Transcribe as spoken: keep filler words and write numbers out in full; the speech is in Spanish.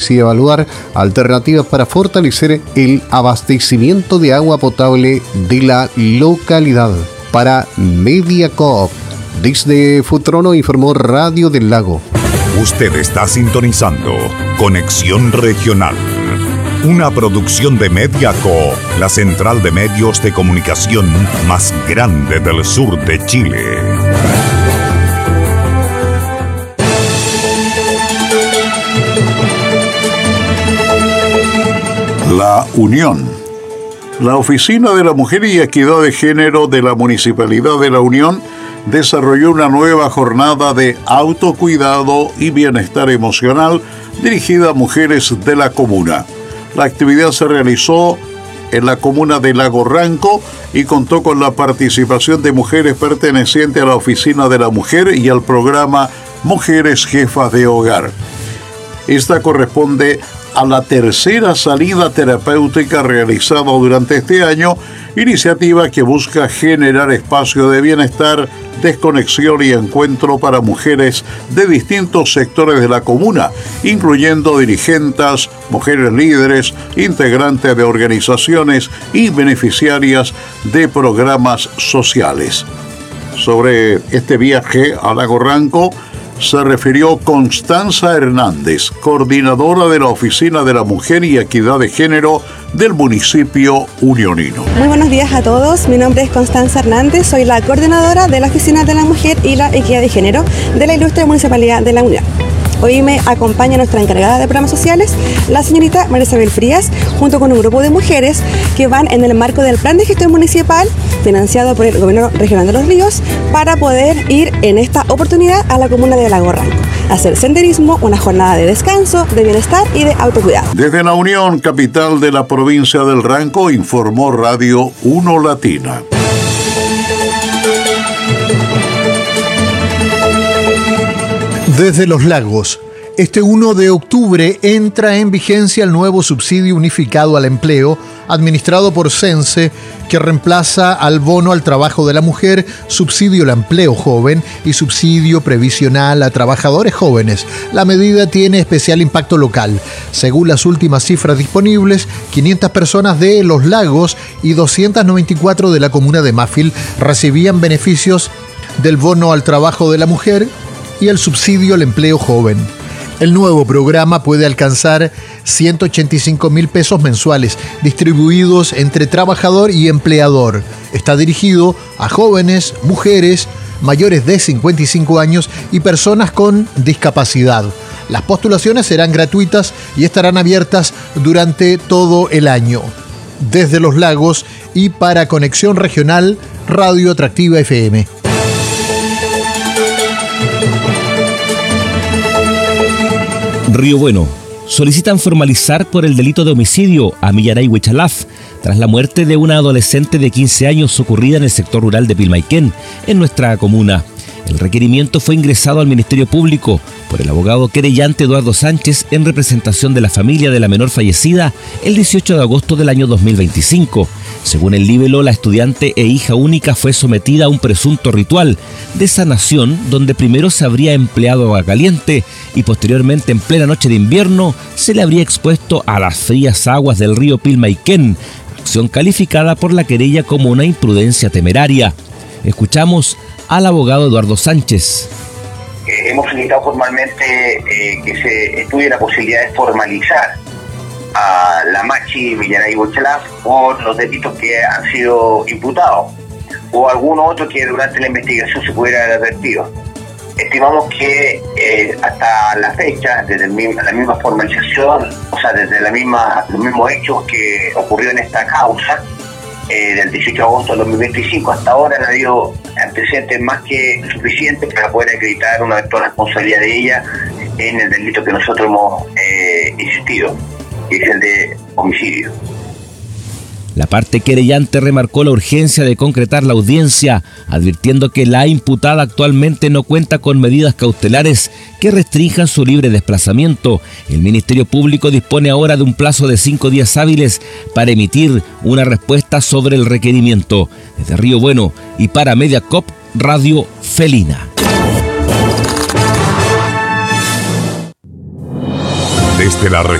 análisis y evaluar alternativas para fortalecer el abastecimiento de agua potable de la localidad. Para Mediacoop, desde Futrono informó Radio del Lago. Usted está sintonizando Conexión Regional, una producción de Mediacoop, la central de medios de comunicación más grande del sur de Chile. La Unión. La Oficina de la Mujer y Equidad de Género de la Municipalidad de La Unión desarrolló una nueva jornada de autocuidado y bienestar emocional dirigida a mujeres de la comuna. La actividad se realizó en la comuna de Lago Ranco y contó con la participación de mujeres pertenecientes a la Oficina de la Mujer y al programa Mujeres Jefas de Hogar. Esta corresponde a la tercera salida terapéutica realizada durante este año, iniciativa que busca generar espacio de bienestar, desconexión y encuentro para mujeres de distintos sectores de la comuna, incluyendo dirigentes, mujeres líderes, integrantes de organizaciones y beneficiarias de programas sociales. Sobre este viaje a Lago Ranco se refirió Constanza Hernández, coordinadora de la Oficina de la Mujer y Equidad de Género del municipio unionino. Muy buenos días a todos, mi nombre es Constanza Hernández, soy la coordinadora de la Oficina de la Mujer y la Equidad de Género de la ilustre Municipalidad de La Unión. Hoy me acompaña nuestra encargada de programas sociales, la señorita María Isabel Frías, junto con un grupo de mujeres que van en el marco del Plan de Gestión Municipal, financiado por el Gobierno Regional de Los Ríos, para poder ir en esta oportunidad a la comuna de Lago Ranco, hacer senderismo, una jornada de descanso, de bienestar y de autocuidado. Desde La Unión, capital de la provincia del Ranco, informó Radio uno Latina. Desde Los Lagos, este primero de octubre entra en vigencia el nuevo subsidio unificado al empleo administrado por Sense, que reemplaza al bono al trabajo de la mujer, subsidio al empleo joven y subsidio previsional a trabajadores jóvenes. La medida tiene especial impacto local. Según las últimas cifras disponibles, quinientas personas de Los Lagos y doscientas noventa y cuatro de la comuna de Mafil recibían beneficios del bono al trabajo de la mujer y el subsidio al empleo joven. El nuevo programa puede alcanzar ciento ochenta y cinco mil pesos mensuales, distribuidos entre trabajador y empleador. Está dirigido a jóvenes, mujeres, mayores de cincuenta y cinco años y personas con discapacidad. Las postulaciones serán gratuitas y estarán abiertas durante todo el año. Desde Los Lagos y para Conexión Regional, Radio Atractiva F M. Río Bueno. Solicitan formalizar por el delito de homicidio a Millaray Huichalaf tras la muerte de una adolescente de quince años ocurrida en el sector rural de Pilmaiquén, en nuestra comuna. El requerimiento fue ingresado al Ministerio Público por el abogado querellante Eduardo Sánchez en representación de la familia de la menor fallecida el dieciocho de agosto del año dos mil veinticinco. Según el libelo, la estudiante e hija única fue sometida a un presunto ritual de sanación donde primero se habría empleado agua caliente y posteriormente, en plena noche de invierno, se le habría expuesto a las frías aguas del río Pilmaiquén, acción calificada por la querella como una imprudencia temeraria. Escuchamos al abogado Eduardo Sánchez. Eh, hemos solicitado formalmente eh, que se estudie la posibilidad de formalizar a la Machi Millaray Huichalaf por los delitos que han sido imputados o alguno otro que durante la investigación se pudiera haber advertido. Estimamos que eh, hasta la fecha, desde el mismo, la misma formalización, o sea, desde la misma, los mismos hechos que ocurrió en esta causa, eh, del dieciocho de agosto del dos mil veinticinco, hasta ahora han habido antecedentes más que suficientes para poder acreditar una eventual responsabilidad de ella en el delito que nosotros hemos eh, insistido, que es el de homicidio. La parte querellante remarcó la urgencia de concretar la audiencia, advirtiendo que la imputada actualmente no cuenta con medidas cautelares que restrinjan su libre desplazamiento. El Ministerio Público dispone ahora de un plazo de cinco días hábiles para emitir una respuesta sobre el requerimiento. Desde Río Bueno y para Mediacoop, Radio Felina. Desde la